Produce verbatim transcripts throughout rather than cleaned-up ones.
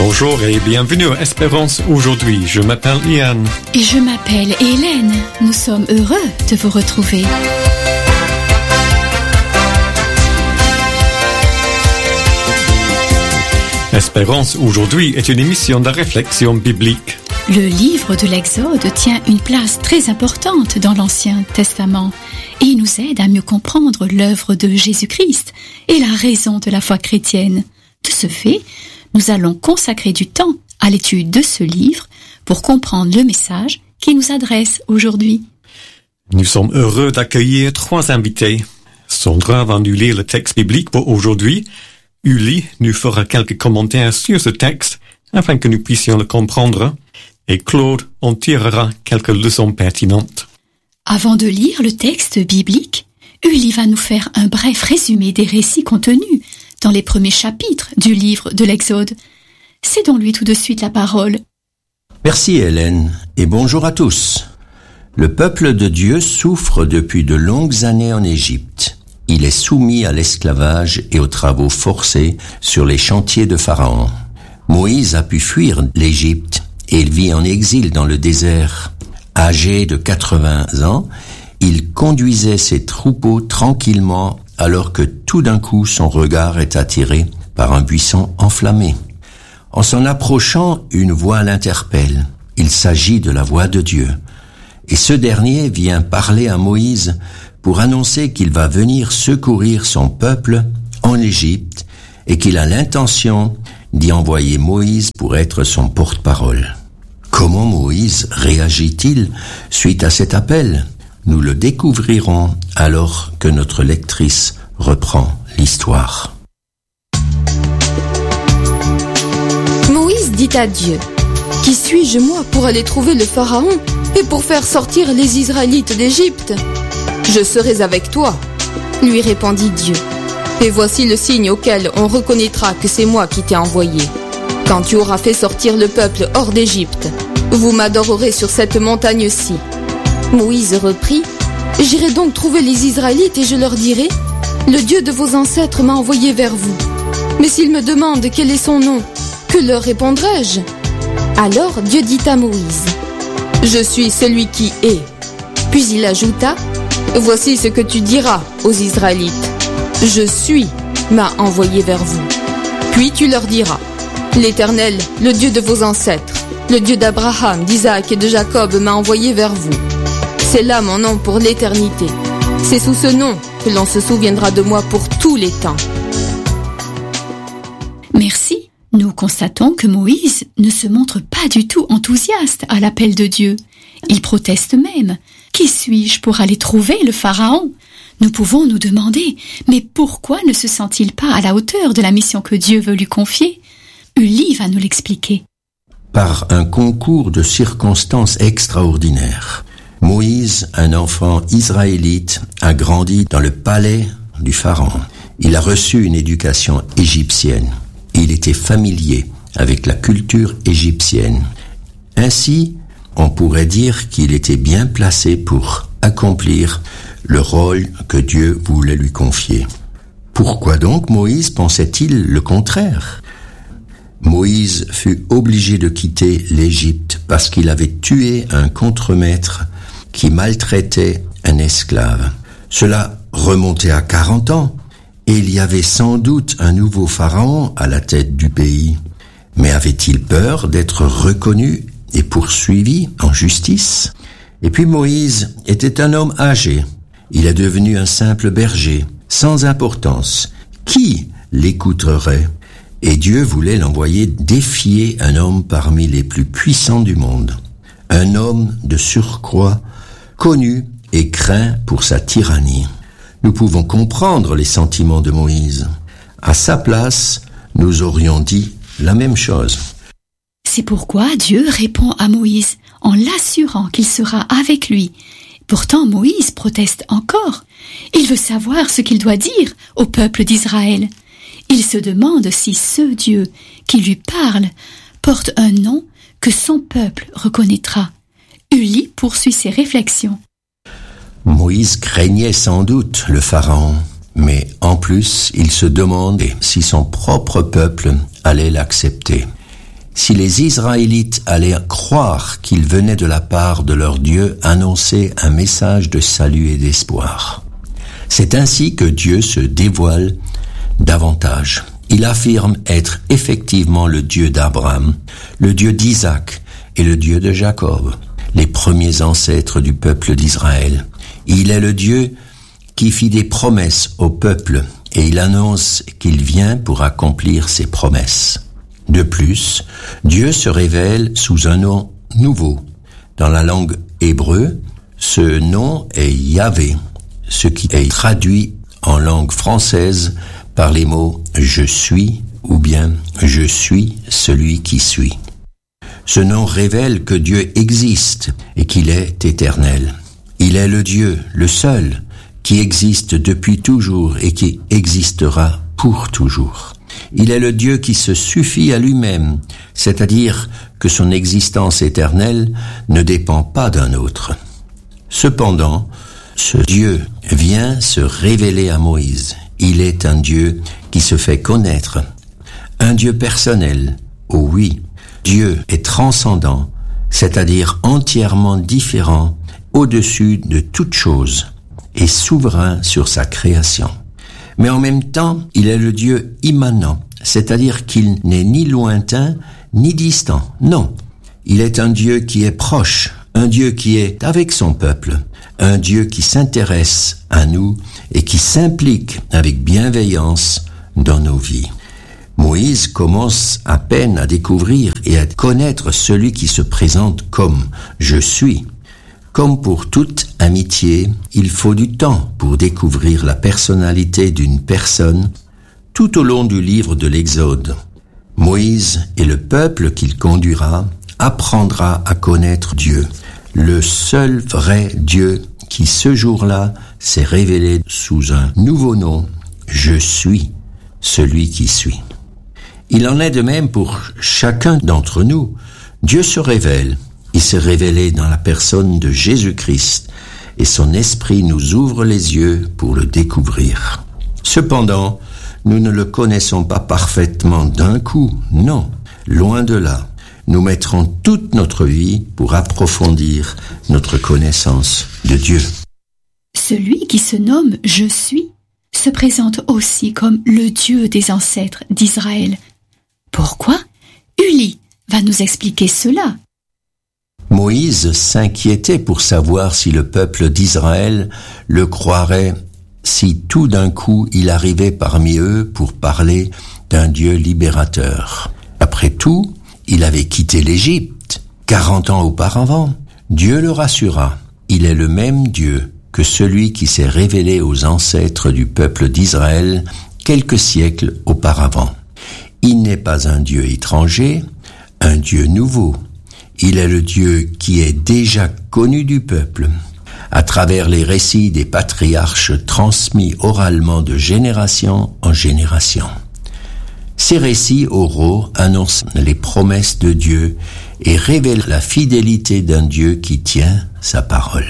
Bonjour et bienvenue à Espérance aujourd'hui. Je m'appelle Ian. Et je m'appelle Hélène. Nous sommes heureux de vous retrouver. Espérance aujourd'hui est une émission de réflexion biblique. Le livre de l'Exode tient une place très importante dans l'Ancien Testament et il nous aide à mieux comprendre l'œuvre de Jésus-Christ et la raison de la foi chrétienne. De ce fait, nous allons consacrer du temps à l'étude de ce livre pour comprendre le message qu'il nous adresse aujourd'hui. Nous sommes heureux d'accueillir trois invités. Sandra va nous lire le texte biblique pour aujourd'hui. Uli nous fera quelques commentaires sur ce texte afin que nous puissions le comprendre. Et Claude en tirera quelques leçons pertinentes. Avant de lire le texte biblique, Uli va nous faire un bref résumé des récits contenus dans les premiers chapitres du livre de l'Exode. Cédons-lui tout de suite la parole. Merci Hélène, et bonjour à tous. Le peuple de Dieu souffre depuis de longues années en Égypte. Il est soumis à l'esclavage et aux travaux forcés sur les chantiers de Pharaon. Moïse a pu fuir l'Égypte et il vit en exil dans le désert. Âgé de quatre-vingts ans, il conduisait ses troupeaux tranquillement alors que tout d'un coup son regard est attiré par un buisson enflammé. En s'en approchant, une voix l'interpelle. Il s'agit de la voix de Dieu. Et ce dernier vient parler à Moïse pour annoncer qu'il va venir secourir son peuple en Égypte et qu'il a l'intention d'y envoyer Moïse pour être son porte-parole. Comment Moïse réagit-il suite à cet appel ? Nous le découvrirons alors que notre lectrice reprend l'histoire. Moïse dit à Dieu : « Qui suis-je moi pour aller trouver le Pharaon et pour faire sortir les Israélites d'Égypte ? Je serai avec toi, lui répondit Dieu. Et voici le signe auquel on reconnaîtra que c'est moi qui t'ai envoyé. Quand tu auras fait sortir le peuple hors d'Égypte, vous m'adorerez sur cette montagne-ci. » Moïse reprit : « J'irai donc trouver les Israélites et je leur dirai : le Dieu de vos ancêtres m'a envoyé vers vous. Mais s'ils me demandent quel est son nom, que leur répondrai-je ? » Alors Dieu dit à Moïse : « Je suis celui qui est. » Puis il ajouta : « Voici ce que tu diras aux Israélites. Je suis m'a envoyé vers vous. Puis tu leur diras : l'Éternel, le Dieu de vos ancêtres, le Dieu d'Abraham, d'Isaac et de Jacob m'a envoyé vers vous. C'est là mon nom pour l'éternité. C'est sous ce nom que l'on se souviendra de moi pour tous les temps. » Merci. Nous constatons que Moïse ne se montre pas du tout enthousiaste à l'appel de Dieu. Il proteste même. « Qui suis-je pour aller trouver le Pharaon ?» Nous pouvons nous demander, mais pourquoi ne se sent-il pas à la hauteur de la mission que Dieu veut lui confier ? Uli va nous l'expliquer. Par un concours de circonstances extraordinaires, Moïse, un enfant israélite, a grandi dans le palais du Pharaon. Il a reçu une éducation égyptienne. Il était familier avec la culture égyptienne. Ainsi, on pourrait dire qu'il était bien placé pour accomplir le rôle que Dieu voulait lui confier. Pourquoi donc Moïse pensait-il le contraire ? Moïse fut obligé de quitter l'Égypte parce qu'il avait tué un contremaître qui maltraitait un esclave. Cela remontait à quarante ans et il y avait sans doute un nouveau pharaon à la tête du pays. Mais avait-il peur d'être reconnu et poursuivi en justice ? Et puis Moïse était un homme âgé. Il est devenu un simple berger, sans importance. Qui l'écouterait ? Et Dieu voulait l'envoyer défier un homme parmi les plus puissants du monde. Un homme de surcroît, connu et craint pour sa tyrannie. Nous pouvons comprendre les sentiments de Moïse. À sa place, nous aurions dit la même chose. C'est pourquoi Dieu répond à Moïse en l'assurant qu'il sera avec lui. Pourtant, Moïse proteste encore. Il veut savoir ce qu'il doit dire au peuple d'Israël. Il se demande si ce Dieu qui lui parle porte un nom que son peuple reconnaîtra. Uli poursuit ses réflexions. Moïse craignait sans doute le Pharaon, mais en plus, il se demandait si son propre peuple allait l'accepter. Si les Israélites allaient croire qu'ils venaient de la part de leur Dieu annoncer un message de salut et d'espoir. C'est ainsi que Dieu se dévoile davantage. Il affirme être effectivement le Dieu d'Abraham, le Dieu d'Isaac et le Dieu de Jacob, les premiers ancêtres du peuple d'Israël. Il est le Dieu qui fit des promesses au peuple et il annonce qu'il vient pour accomplir ses promesses. De plus, Dieu se révèle sous un nom nouveau. Dans la langue hébreu, ce nom est Yahvé, ce qui est traduit en langue française par les mots « je suis » ou bien « je suis celui qui suis ». Ce nom révèle que Dieu existe et qu'il est éternel. Il est le Dieu, le seul, qui existe depuis toujours et qui existera pour toujours. Il est le Dieu qui se suffit à lui-même, c'est-à-dire que son existence éternelle ne dépend pas d'un autre. Cependant, ce Dieu vient se révéler à Moïse. Il est un Dieu qui se fait connaître, un Dieu personnel. Oh oui, Dieu est transcendant, c'est-à-dire entièrement différent, au-dessus de toute chose, et souverain sur sa création. Mais en même temps, il est le Dieu immanent, c'est-à-dire qu'il n'est ni lointain, ni distant. Non, il est un Dieu qui est proche, un Dieu qui est avec son peuple, un Dieu qui s'intéresse à nous et qui s'implique avec bienveillance dans nos vies. Moïse commence à peine à découvrir et à connaître celui qui se présente comme « je suis ». Comme pour toute amitié, il faut du temps pour découvrir la personnalité d'une personne. Tout au long du livre de l'Exode, Moïse et le peuple qu'il conduira apprendra à connaître Dieu, le seul vrai Dieu qui ce jour-là s'est révélé sous un nouveau nom, « Je suis celui qui suis ». Il en est de même pour chacun d'entre nous. Dieu se révèle. Il s'est révélé dans la personne de Jésus-Christ et son esprit nous ouvre les yeux pour le découvrir. Cependant, nous ne le connaissons pas parfaitement d'un coup, non, loin de là. Nous mettrons toute notre vie pour approfondir notre connaissance de Dieu. Celui qui se nomme « Je suis » se présente aussi comme le Dieu des ancêtres d'Israël. Pourquoi ? Uli va nous expliquer cela. Moïse s'inquiétait pour savoir si le peuple d'Israël le croirait si tout d'un coup il arrivait parmi eux pour parler d'un Dieu libérateur. Après tout, il avait quitté l'Égypte quarante ans auparavant. Dieu le rassura. Il est le même Dieu que celui qui s'est révélé aux ancêtres du peuple d'Israël quelques siècles auparavant. Il n'est pas un Dieu étranger, un Dieu nouveau. Il est le Dieu qui est déjà connu du peuple. À travers les récits des patriarches transmis oralement de génération en génération. Ces récits oraux annoncent les promesses de Dieu et révèlent la fidélité d'un Dieu qui tient sa parole.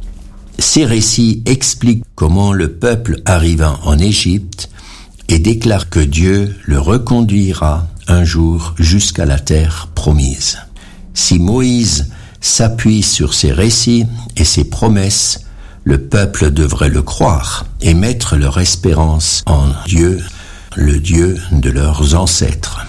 Ces récits expliquent comment le peuple arriva en Égypte et déclarent que Dieu le reconduira un jour jusqu'à la terre promise. Si Moïse s'appuie sur ces récits et ces promesses, le peuple devrait le croire et mettre leur espérance en Dieu, le Dieu de leurs ancêtres.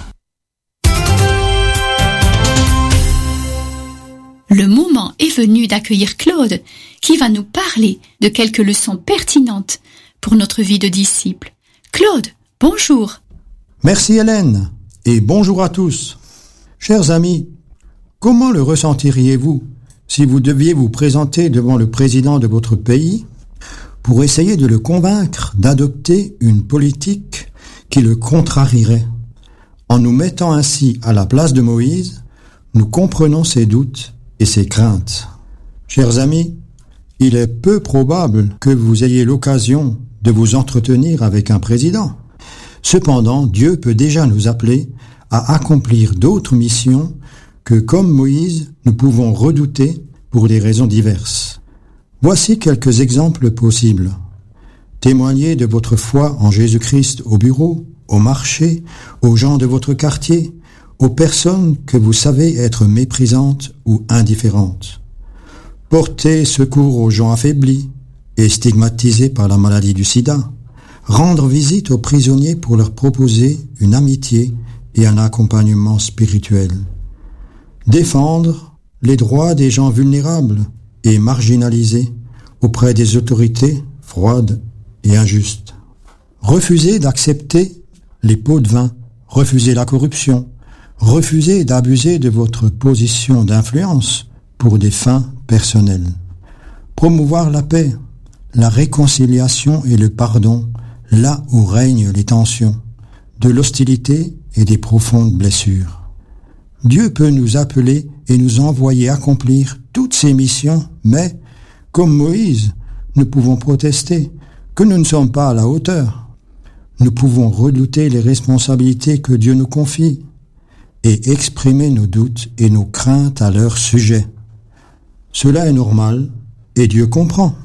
Le moment est venu d'accueillir Claude, qui va nous parler de quelques leçons pertinentes pour notre vie de disciple. Claude, bonjour. Merci Hélène, et bonjour à tous. Chers amis, comment le ressentiriez-vous si vous deviez vous présenter devant le président de votre pays pour essayer de le convaincre d'adopter une politique qui le contrarierait? En nous mettant ainsi à la place de Moïse, nous comprenons ses doutes et ses craintes. Chers amis, il est peu probable que vous ayez l'occasion de vous entretenir avec un président. Cependant, Dieu peut déjà nous appeler à accomplir d'autres missions que, comme Moïse, nous pouvons redouter pour des raisons diverses. Voici quelques exemples possibles. Témoignez de votre foi en Jésus-Christ au bureau, au marché, aux gens de votre quartier, aux personnes que vous savez être méprisantes ou indifférentes. Porter secours aux gens affaiblis et stigmatisés par la maladie du sida. Rendre visite aux prisonniers pour leur proposer une amitié et un accompagnement spirituel. Défendre les droits des gens vulnérables et marginalisés auprès des autorités froides et injustes. Refuser d'accepter les pots de vin, refuser la corruption, refuser d'abuser de votre position d'influence pour des fins personnelles. Promouvoir la paix, la réconciliation et le pardon là où règnent les tensions, de l'hostilité et des profondes blessures. Dieu peut nous appeler et nous envoyer accomplir toutes ces missions, mais, comme Moïse, nous pouvons protester que nous ne sommes pas à la hauteur. Nous pouvons redouter les responsabilités que Dieu nous confie et exprimer nos doutes et nos craintes à leur sujet. Cela est normal et Dieu comprend.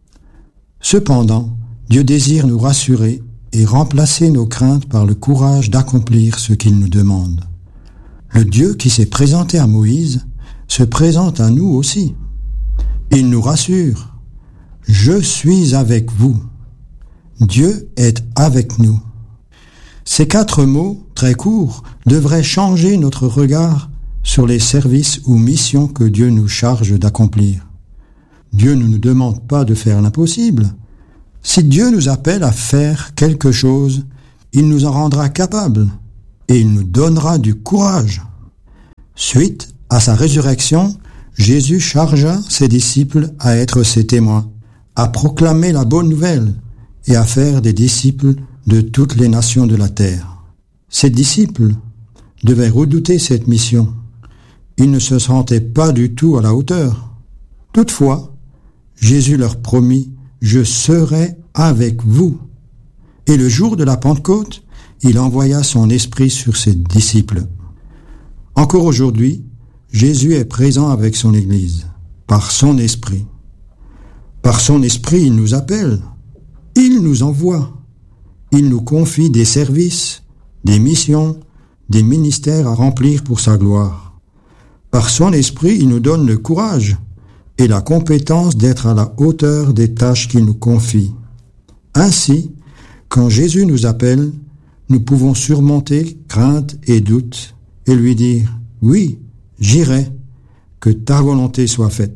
Cependant, Dieu désire nous rassurer et remplacer nos craintes par le courage d'accomplir ce qu'il nous demande. Le Dieu qui s'est présenté à Moïse se présente à nous aussi. Il nous rassure. « Je suis avec vous ». Dieu est avec nous. Ces quatre mots, très courts, devraient changer notre regard sur les services ou missions que Dieu nous charge d'accomplir. Dieu ne nous demande pas de faire l'impossible. Si Dieu nous appelle à faire quelque chose, il nous en rendra capables et il nous donnera du courage. Suite à sa résurrection, Jésus chargea ses disciples à être ses témoins, à proclamer la bonne nouvelle et à faire des disciples de toutes les nations de la terre. Ces disciples devaient redouter cette mission. Ils ne se sentaient pas du tout à la hauteur. Toutefois, Jésus leur promit « Je serai avec vous ». Et le jour de la Pentecôte, il envoya son esprit sur ses disciples. Encore aujourd'hui, Jésus est présent avec son Église, par son esprit. Par son esprit, il nous appelle, il nous envoie, il nous confie des services, des missions, des ministères à remplir pour sa gloire. Par son esprit, il nous donne le courage et la compétence d'être à la hauteur des tâches qu'il nous confie. Ainsi, quand Jésus nous appelle, nous pouvons surmonter crainte et doute et lui dire « Oui, j'irai, que ta volonté soit faite. »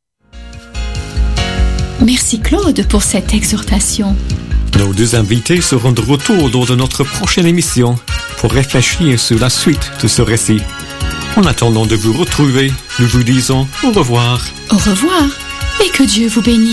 Merci Claude pour cette exhortation. Nos deux invités seront de retour lors de notre prochaine émission pour réfléchir sur la suite de ce récit. En attendant de vous retrouver, nous vous disons au revoir. Au revoir et que Dieu vous bénisse.